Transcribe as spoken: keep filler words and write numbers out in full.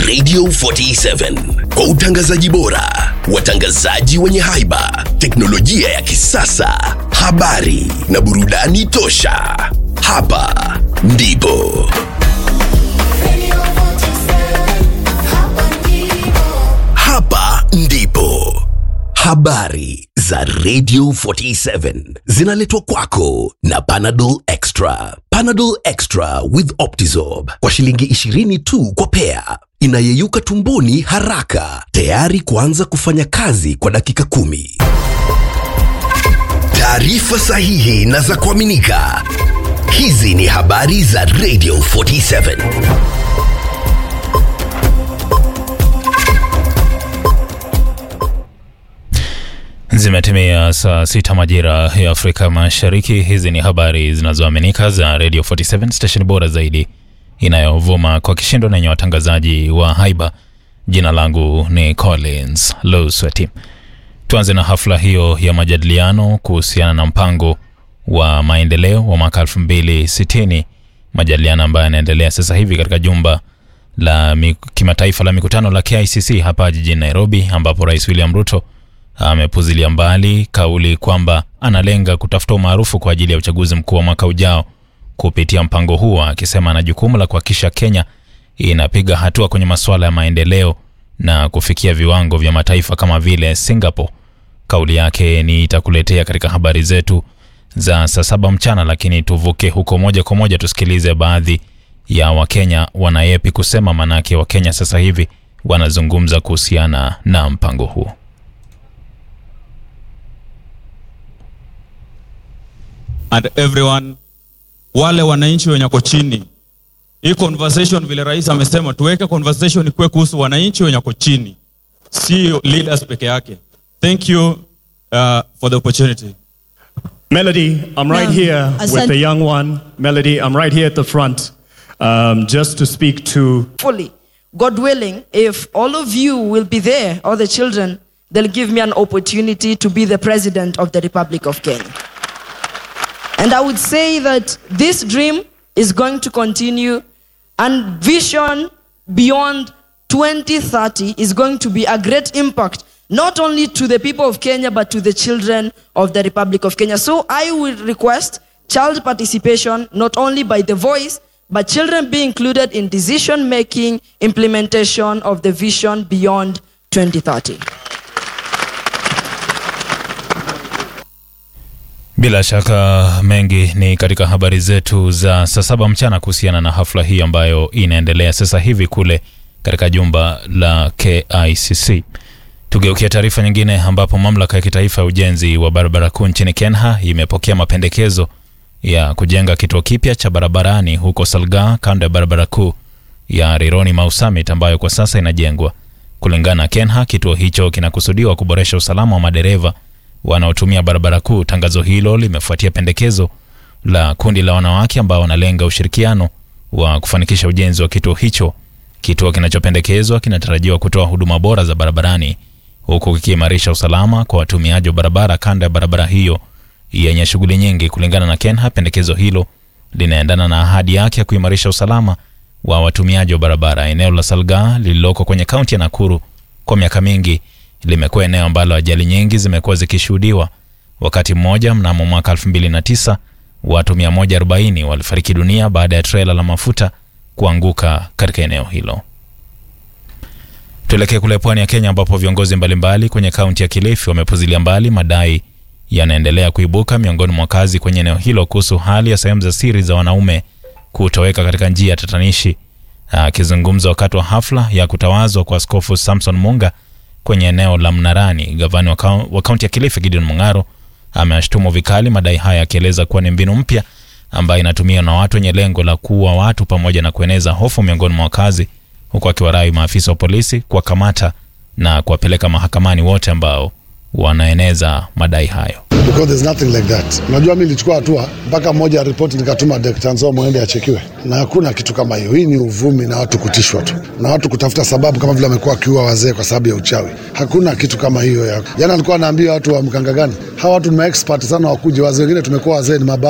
Radio forty-seven kwa utangazaji bora, watangazaji wenye haiba, teknolojia ya kisasa, habari na burudani tosha. Hapa ndipo Radio forty-seven, hapa ndipo. Hapa ndipo habari za Radio forty-seven zinaletwa kwako na Panadol Extra. Panadol Extra with Optizorb kwa shilingi ishirini tu kwa pea. Inayeyuka tumboni haraka, tayari kuanza kufanya kazi kwa dakika kumi. Taarifa sahihi na za kuaminika. Hizi ni habari za Radio forty-seven. Zimetimia saa sita majira ya Afrika Mashariki. Hizi ni habari zinazoaminika za Radio forty-seven, station bora zaidi inayovuma kwa kishindo na yenye watangazaji wa haiba. Jina langu ni Collins Lusweti. Tuanze na hafla hiyo ya majadiliano kuhusiana na mpango wa maendeleo wa mwaka elfu mbili sitini. Majadiliano ambayo yanaendelea sasa hivi katika jumba la kimataifa la mikutano la K I C C hapa jijini Nairobi, ambapo Rais William Ruto amepuzilia mbali kauli kwamba analenga kutafuta umaarufu kwa ajili ya uchaguzi mkuu wa mwaka ujao kupitia mpango huo, akisema ana jukumu la kuhakikisha Kenya inapiga hatua kwenye masuala ya maendeleo na kufikia viwango vya mataifa kama vile Singapore. Kauli yake ni itakuletea katika habari zetu za saa saba mchana, lakini tuvuke huko moja kwa moja tusikilize baadhi ya Wakenya wanayepi kusema, manake Wakenya sasa hivi wanazungumza kuhusiana na mpango huo. And everyone, wale wananchi wenye wako chini, hii conversation vile rais amesema tuweke conversation ikuwe kuhusu wananchi wenye wako chini, si leaders peke yake. Thank you uh, for the opportunity. Melody, I'm right no, here with the young one. Melody, I'm right here at the front um, just to speak to... Fully, God willing, if all of you will be there, all the children, they'll give me an opportunity to be the president of the Republic of Kenya. And I would say that this dream is going to continue, and vision beyond twenty thirty is going to be a great impact, not only to the people of Kenya, but to the children of the Republic of Kenya. So I will request child participation, not only by the voice, but children be included in decision-making, implementation of the vision beyond twenty thirty. Bila shaka mengi ni katika habari zetu za saa saba mchana kuhusiana na hafla hii ambayo inaendelea sasa hivi kule katika jumba la K I C C. Tugeukia taarifa nyingine ambapo mamlaka ya kitaifa ya ujenzi wa barabara kuu nchini Kenya imepokea mapendekezo ya kujenga kituo kipya cha barabarani huko Salga, kando ya barabara kuu ya Rironi Mau Summit ambayo kwa sasa inajengwa. Kulingana na Kenya, kituo hicho kinakusudiwa kuboresha usalama wa madereva wanaotumia barabara kuu. Tangazo hilo limefuatia pendekezo la kundi la wanawake ambao wanalenga ushirikiano wa kufanikisha ujenzi wa kituo hicho. Kituo kinachopendekezwa kinatarajiwa kutoa huduma bora za barabarani huku kikiimarisha usalama kwa watumiaji wa barabara kando ya barabara hiyo yenye shughuli nyingi. Kulingana na Kenya, pendekezo hilo linaendana na ahadi yake ya kuimarisha usalama wa watumiaji wa barabara. Eneo la Salga lililoko kwenye kaunti ya Nakuru kwa miaka mingi limekuwa eneo ambalo ajali nyingi zimekuwa zikishuhudiwa. Wakati mmoja mnamo mwaka elfu mbili na tisa watu mia moja arobaini walifariki dunia baada ya trela la mafuta kuanguka katika eneo hilo. Tuelekee kule pwani ya Kenya ambapo viongozi mbalimbali kwenye kaunti ya Kilifi wamepuzilia mbali madai yanaendelea kuibuka miongoni mwa wakazi kwenye eneo hilo kuhusu hali ya sehemu za siri za wanaume kutoweka katika njia tatanishi. Akizungumza wakati wa hafla ya kutawazwa kwa Askofu Samson Munga kwenye eneo la Mnarani, gavana wa kaunti ya Kilifi Gideon Mung'aro ameashtumu vikali madai haya, akieleza kuwa ni mbinu mpya ambayo inatumiwa na watu wenye lengo la kuua watu pamoja na kueneza hofu miongoni mwa wakazi, huku akiwarai maafisa wa polisi kuwakamata na kuwapeleka mahakamani wote ambao wanaeneza madai hayo. Because there's nothing like that. Unajua mimi nilichukua hatua mpaka mmoja ripoti nikatuma Daktari Nzo muende achekiwe. Na hakuna kitu kama hiyo. Hii ni uvumi na watu kutishwa tu. Na watu kutafuta sababu kama vile wamekuwa kiua wazee kwa sababu ya uchawi. Hakuna kitu kama hiyo ya. Jana alikuwa anaambia watu wa Mkangagani, hawa watu ni expert sana wakuje, wazee wengine tumekuwa wazee ni mabaya.